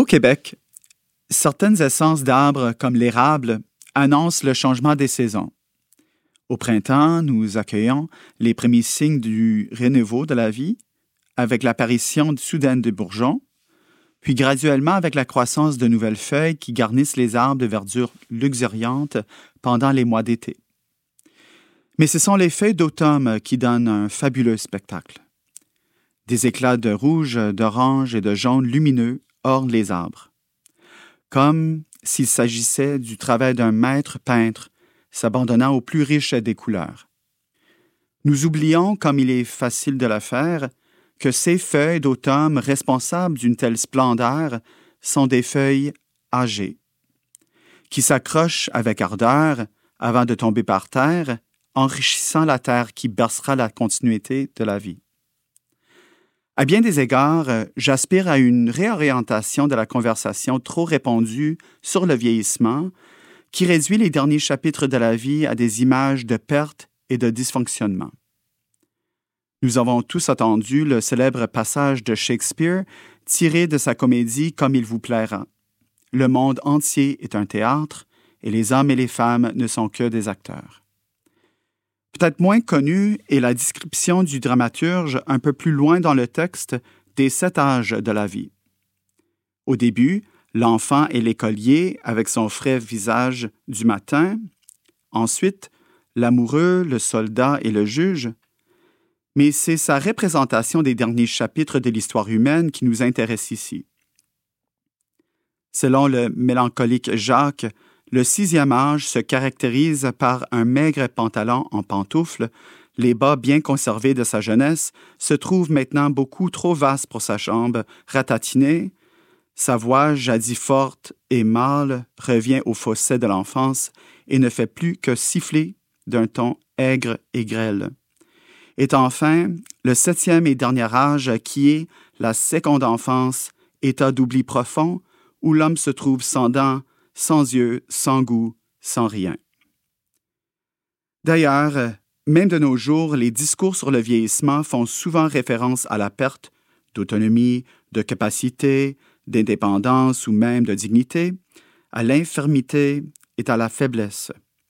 Au Québec, certaines essences d'arbres, comme l'érable, annoncent le changement des saisons. Au printemps, nous accueillons les premiers signes du renouveau de la vie, avec l'apparition soudaine de bourgeons, puis graduellement avec la croissance de nouvelles feuilles qui garnissent les arbres de verdure luxuriante pendant les mois d'été. Mais ce sont les feuilles d'automne qui donnent un fabuleux spectacle. Des éclats de rouge, d'orange et de jaune lumineux ornent les arbres, comme s'il s'agissait du travail d'un maître peintre s'abandonnant au plus riche des couleurs. Nous oublions, comme il est facile de le faire, que ces feuilles d'automne responsables d'une telle splendeur sont des feuilles âgées, qui s'accrochent avec ardeur avant de tomber par terre, enrichissant la terre qui bercera la continuité de la vie. À bien des égards, j'aspire à une réorientation de la conversation trop répandue sur le vieillissement, qui réduit les derniers chapitres de la vie à des images de perte et de dysfonctionnement. Nous avons tous entendu le célèbre passage de Shakespeare tiré de sa comédie « Comme il vous plaira ». Le monde entier est un théâtre et les hommes et les femmes ne sont que des acteurs. Peut-être moins connue est la description du dramaturge un peu plus loin dans le texte des 7 âges de la vie. Au début, l'enfant est l'écolier avec son frais visage du matin. Ensuite, l'amoureux, le soldat et le juge. Mais c'est sa représentation des derniers chapitres de l'histoire humaine qui nous intéresse ici. Selon le mélancolique Jacques, le 6e âge se caractérise par un maigre pantalon en pantoufles, les bas bien conservés de sa jeunesse se trouvent maintenant beaucoup trop vastes pour sa jambe ratatinée, sa voix jadis forte et mâle revient au fossé de l'enfance et ne fait plus que siffler d'un ton aigre et grêle. Et enfin, le 7e et dernier âge qui est la seconde enfance, état d'oubli profond où l'homme se trouve sans dents, sans yeux, sans goût, sans rien. D'ailleurs, même de nos jours, les discours sur le vieillissement font souvent référence à la perte d'autonomie, de capacité, d'indépendance ou même de dignité, à l'infirmité et à la faiblesse.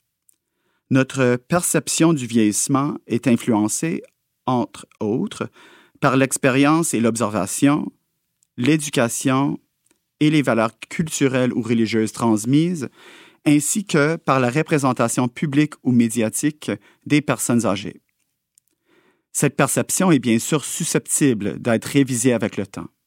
Notre perception du vieillissement est influencée, entre autres, par l'expérience et l'observation, l'éducation et les valeurs culturelles ou religieuses transmises, ainsi que par la représentation publique ou médiatique des personnes âgées. Cette perception est bien sûr susceptible d'être révisée avec le temps.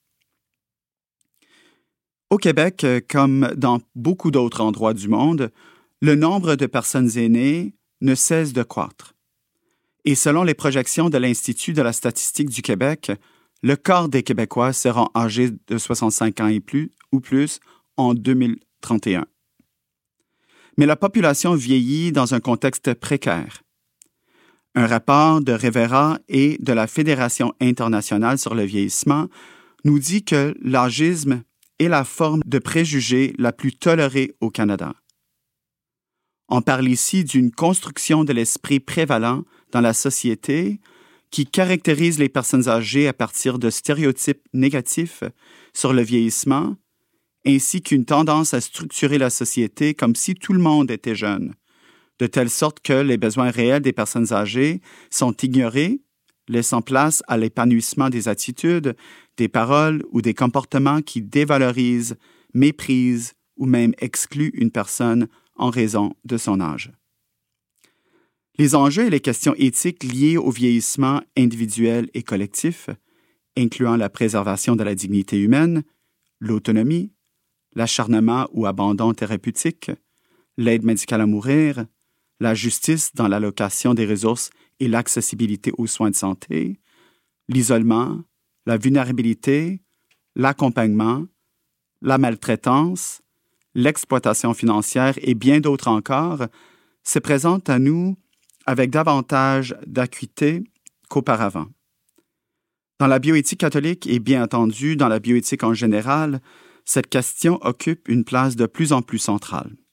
Au Québec, comme dans beaucoup d'autres endroits du monde, le nombre de personnes aînées ne cesse de croître. Et selon les projections de l'Institut de la statistique du Québec, le quart des Québécois seront âgés de 65 ans et plus en 2031. Mais la population vieillit dans un contexte précaire. Un rapport de Revera et de la Fédération internationale sur le vieillissement nous dit que l'âgisme est la forme de préjugé la plus tolérée au Canada. On parle ici d'une construction de l'esprit prévalent dans la société qui caractérise les personnes âgées à partir de stéréotypes négatifs sur le vieillissement, ainsi qu'une tendance à structurer la société comme si tout le monde était jeune, de telle sorte que les besoins réels des personnes âgées sont ignorés, laissant place à l'épanouissement des attitudes, des paroles ou des comportements qui dévalorisent, méprisent ou même excluent une personne en raison de son âge. Les enjeux et les questions éthiques liées au vieillissement individuel et collectif, incluant la préservation de la dignité humaine, l'autonomie, l'acharnement ou abandon thérapeutique, l'aide médicale à mourir, la justice dans l'allocation des ressources et l'accessibilité aux soins de santé, l'isolement, la vulnérabilité, l'accompagnement, la maltraitance, l'exploitation financière et bien d'autres encore se présentent à nous avec davantage d'acuité qu'auparavant. Dans la bioéthique catholique et bien entendu dans la bioéthique en général, cette question occupe une place de plus en plus centrale.